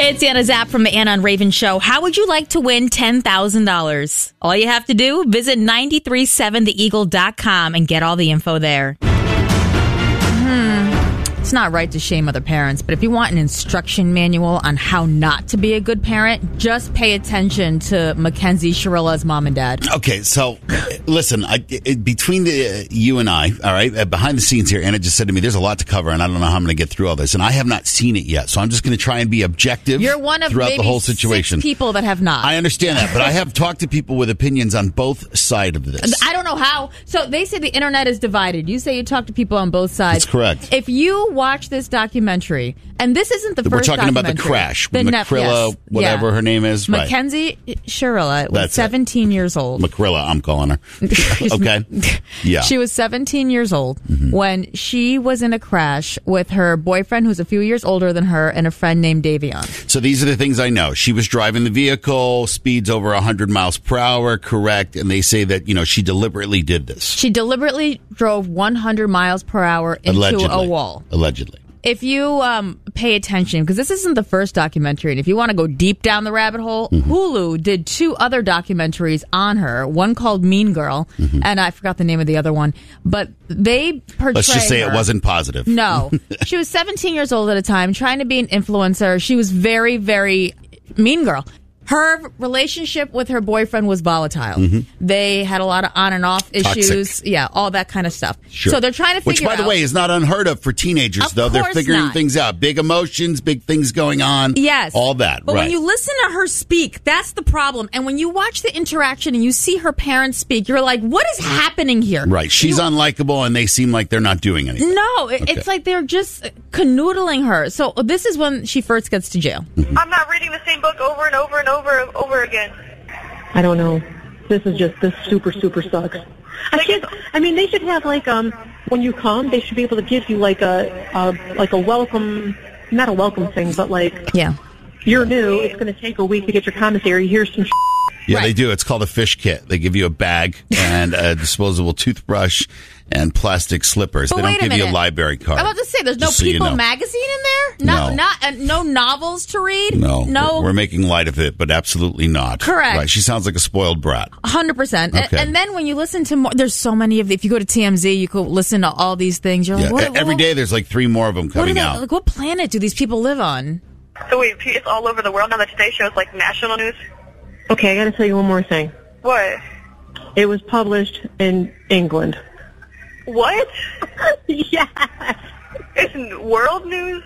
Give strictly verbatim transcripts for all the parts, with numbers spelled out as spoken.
It's Anna Zapp from the Anna and Raven Show. How would you like to win ten thousand dollars? All you have to do, visit nine three seven the eagle dot com and get all the info there. Hmm. It's not right to shame other parents, but if you want an instruction manual on how not to be a good parent, just pay attention to Mackenzie Shirilla's mom and dad. Okay, so listen, I, it, between the, uh, you and I, all right, uh, behind the scenes here, Anna just said to me, there's a lot to cover, and I don't know how I'm going to get through all this, and I have not seen it yet, so I'm just going to try and be objective You're one of throughout maybe the whole situation. Six people that have not. I understand that, but I have talked to people with opinions on both sides of this. I don't know how. So they say the internet is divided. You say you talk to people on both sides. That's correct. If you watch this documentary, and this isn't the We're first talking about the documentary. crash. The Macrilla, yes. whatever yeah. her name is. Mackenzie right. Shirilla was That's seventeen it. years old. Macrilla, I'm calling her. Okay. Yeah. She was seventeen years old mm-hmm. when she was in a crash with her boyfriend, who's a few years older than her, and a friend named Davion. So these are the things I know. She was driving the vehicle, speeds over one hundred miles per hour, correct, and they say that, you know, she deliberately did this. She deliberately drove one hundred miles per hour into Allegedly. a wall. Allegedly. If you um, pay attention, because this isn't the first documentary, and if you want to go deep down the rabbit hole, mm-hmm. Hulu did two other documentaries on her, one called Mean Girl, mm-hmm. and I forgot the name of the other one, but they portray Let's just say her. It wasn't positive. No. She was seventeen years old at a time, trying to be an influencer. She was very, very mean girl. Her relationship with her boyfriend was volatile. Mm-hmm. They had a lot of on and off issues. Toxic. Yeah, all that kind of stuff. Sure. So they're trying to figure out. Which, by the way, is not unheard of for teenagers, Of though. They're course figuring not. things out. Big emotions, big things going on. Yes. All that. But right. when you listen to her speak, that's the problem. And when you watch the interaction and you see her parents speak, you're like, what is happening here? Right. She's you, unlikable, and they seem like they're not doing anything. No, it, okay. it's like they're just canoodling her. So this is when she first gets to jail. Mm-hmm. I'm not reading the same book over and over and over and over again. I don't know. This is just, this super, super sucks. I can't, I mean, they should have, like, um, when you come, they should be able to give you, like, a, a like, a welcome, not a welcome thing, but, like, yeah, you're new, it's going to take a week to get your commissary, here's some Yeah, right. they do. It's called a fish kit. They give you a bag and a disposable toothbrush and plastic slippers. But they wait don't a give you a minute. library card. I'm about to say, there's no Just so you People know. magazine in there? No, No. not uh, no novels to read? No, No. we're, we're making light of it, but absolutely not. Correct. Right. She sounds like a spoiled brat. one hundred percent. Okay. And, and then when you listen to more, there's so many of the, if you go to T M Z, you could listen to all these things. You're like, Yeah. what, Every what, day there's like three more of them what, coming they, out. like, what planet do these people live on? So wait, it's all over the world now. The Today Show is like national news? Okay, I got to tell you one more thing. What? It was published in England. What? Yes. It's world news?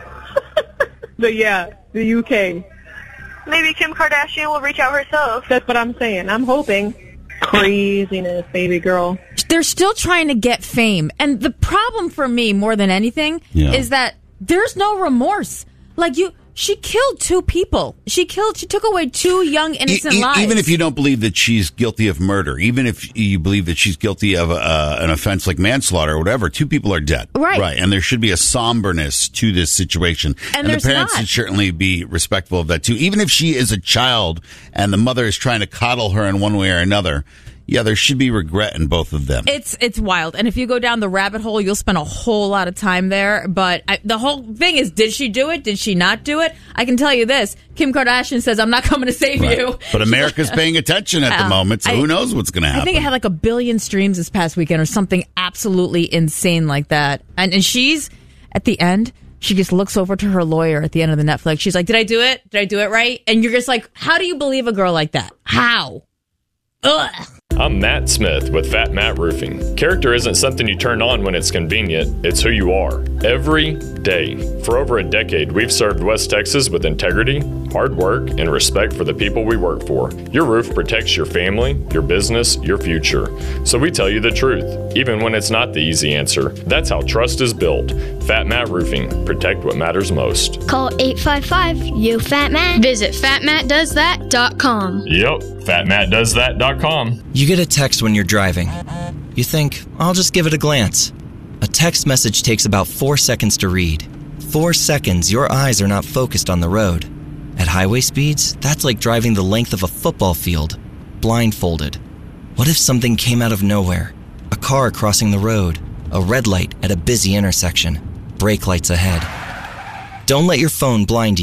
But yeah, the U K. Maybe Kim Kardashian will reach out herself. That's what I'm saying. I'm hoping. Craziness, baby girl. They're still trying to get fame. And the problem for me, more than anything, Yeah. is that there's no remorse. Like, you, she killed two people. She killed, she took away two young, innocent E- e- lives. Even if you don't believe that she's guilty of murder, even if you believe that she's guilty of uh, an offense like manslaughter or whatever, two people are dead. Right. Right. And there should be a somberness to this situation. And the there's parents not. should certainly be respectful of that too. Even if she is a child and the mother is trying to coddle her in one way or another, yeah, there should be regret in both of them. It's it's wild. And if you go down the rabbit hole, you'll spend a whole lot of time there. But I, the whole thing is, did she do it? Did she not do it? I can tell you this. Kim Kardashian says, I'm not coming to save Right. you. But America's paying attention at the Uh, moment, so I- who knows what's going to happen. I think it had like a billion streams this past weekend or something absolutely insane like that. And, and she's, at the end, she just looks over to her lawyer at the end of the Netflix. She's like, did I do it? Did I do it right? And you're just like, how do you believe a girl like that? How? Ugh. I'm Matt Smith with Fat Matt Roofing. Character isn't something you turn on when it's convenient, it's who you are. Every day. For over a decade, we've served West Texas with integrity, hard work, and respect for the people we work for. Your roof protects your family, your business, your future. So we tell you the truth, even when it's not the easy answer. That's how trust is built. Fat Matt Roofing. Protect what matters most. Call eight five five, you fat man. Visit fat matt does that dot com. Yep, fat matt does that dot com. You get a text when you're driving. You think, I'll just give it a glance. A text message takes about four seconds to read. Four seconds, your eyes are not focused on the road. At highway speeds, that's like driving the length of a football field, blindfolded. What if something came out of nowhere? A car crossing the road, a red light at a busy intersection, brake lights ahead. Don't let your phone blind you.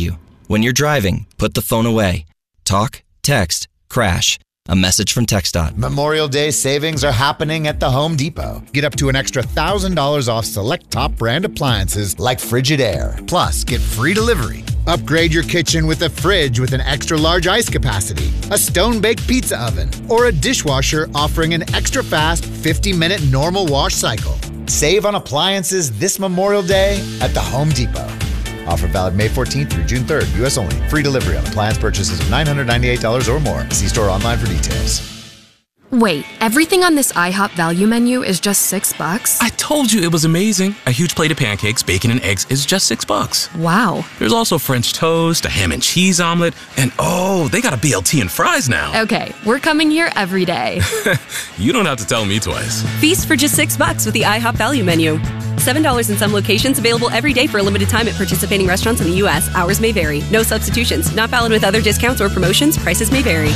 When you're driving, put the phone away. Talk, text, crash. A message from TxDOT. Memorial Day savings are happening at the Home Depot. Get up to an extra one thousand dollars off select top brand appliances like Frigidaire. Plus, get free delivery. Upgrade your kitchen with a fridge with an extra large ice capacity, a stone-baked pizza oven, or a dishwasher offering an extra fast fifty minute normal wash cycle. Save on appliances this Memorial Day at the Home Depot. Offer valid May fourteenth through June third. U S only. Free delivery on appliance purchases of nine hundred ninety-eight dollars or more. See store online for details. Wait, everything on this IHOP value menu is just six bucks? I told you it was amazing. A huge plate of pancakes, bacon, and eggs is just six bucks. Wow. There's also French toast, a ham and cheese omelet, and oh, they got a B L T and fries now. Okay, we're coming here every day. You don't have to tell me twice. Feast for just six bucks with the IHOP value menu. seven dollars in some locations, available every day for a limited time at participating restaurants in the U S. Hours may vary. No substitutions. Not valid with other discounts or promotions. Prices may vary.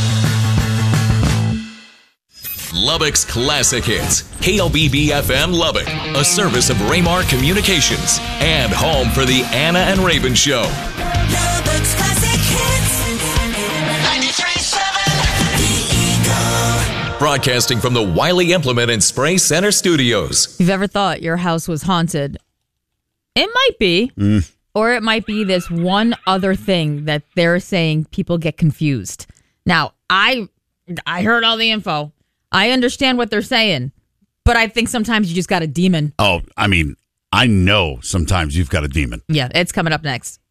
Lubbock's Classic Hits. K L B B F M Lubbock, a service of Raymar Communications and home for the Anna and Raven Show. Lubbock's Classic Hits. ninety-three seven The Eagle. Broadcasting from the Wiley Implement and Spray Center Studios. If you've ever thought your house was haunted, it might be. Mm. Or it might be this one other thing that they're saying people get confused. Now, I I heard all the info. I understand what they're saying, but I think sometimes you just got a demon. Oh, I mean, I know sometimes you've got a demon. Yeah, it's coming up next.